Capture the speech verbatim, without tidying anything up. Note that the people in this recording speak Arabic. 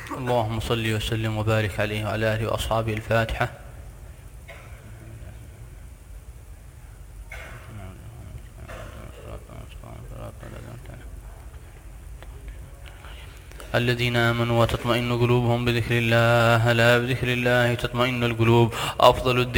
اللهم صل وسلم وبارك عليه وعلى آله وأصحابه. الفاتحة. الذين آمنوا وتطمئن قلوبهم بذكر الله، لا بذكر الله تطمئن القلوب. أفضل الذكر